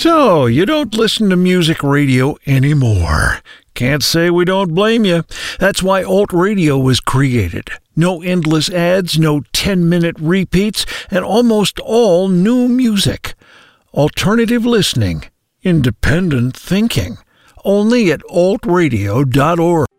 So, you don't listen to music radio anymore. Can't say we don't blame you. That's why Alt Radio was created. No endless ads, no 10-minute repeats, and almost all new music. Alternative listening. Independent thinking. Only at altradio.org.